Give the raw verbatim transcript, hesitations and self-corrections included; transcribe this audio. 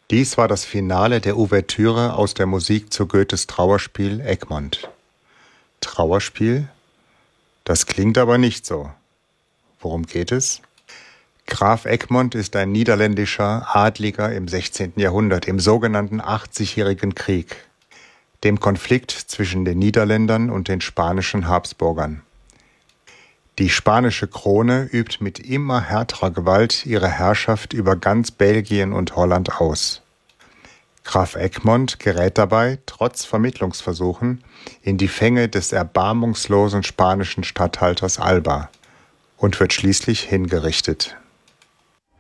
Dies war das Finale der Ouvertüre aus der Musik zu Goethes Trauerspiel Egmont. Trauerspiel? Das klingt aber nicht so. Worum geht es? Graf Egmont ist ein niederländischer Adliger im sechzehnten Jahrhundert, im sogenannten achtzigjährigen Krieg, dem Konflikt zwischen den Niederländern und den spanischen Habsburgern. Die spanische Krone übt mit immer härterer Gewalt ihre Herrschaft über ganz Belgien und Holland aus. Graf Egmont gerät dabei, trotz Vermittlungsversuchen, in die Fänge des erbarmungslosen spanischen Statthalters Alba und wird schließlich hingerichtet.